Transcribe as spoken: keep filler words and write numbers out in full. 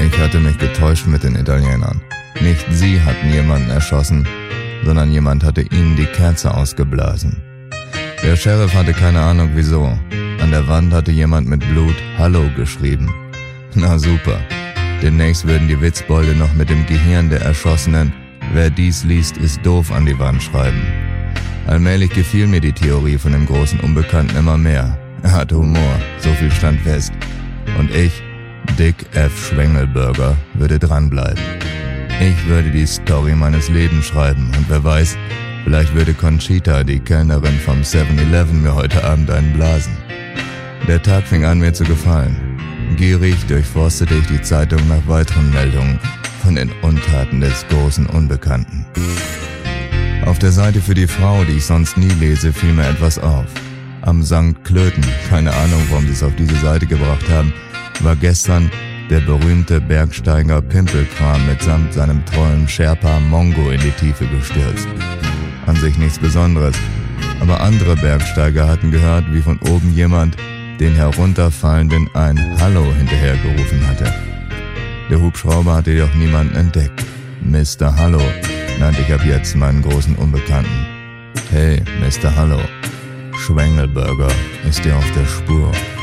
Ich hatte mich getäuscht mit den Italienern. Nicht sie hatten jemanden erschossen, sondern jemand hatte ihnen die Kerze ausgeblasen. Der Sheriff hatte keine Ahnung wieso. An der Wand hatte jemand mit Blut Hallo geschrieben. Na super. Demnächst würden die Witzbolde noch mit dem Gehirn der Erschossenen "Wer dies liest, ist doof" an die Wand schreiben. Allmählich gefiel mir die Theorie von dem großen Unbekannten immer mehr. Er hatte Humor, so viel stand fest. Und ich, Dick F. Schwengelberger, würde dranbleiben. Ich würde die Story meines Lebens schreiben und wer weiß, vielleicht würde Conchita, die Kellnerin vom seven eleven, mir heute Abend einen blasen. Der Tag fing an, mir zu gefallen. Gierig durchforstete ich die Zeitung nach weiteren Meldungen von den Untaten des großen Unbekannten. Auf der Seite für die Frau, die ich sonst nie lese, fiel mir etwas auf. Am Sankt Klöten, keine Ahnung, warum sie es auf diese Seite gebracht haben, war gestern der berühmte Bergsteiger Pimpelkram mitsamt seinem treuen Sherpa Mongo in die Tiefe gestürzt. An sich nichts Besonderes, aber andere Bergsteiger hatten gehört, wie von oben jemand den Herunterfallenden ein Hallo hinterhergerufen hatte. Der Hubschrauber hatte jedoch niemanden entdeckt. Mister Hallo nannte ich ab jetzt meinen großen Unbekannten. Hey, Mister Hallo, Schwengelberger ist dir auf der Spur.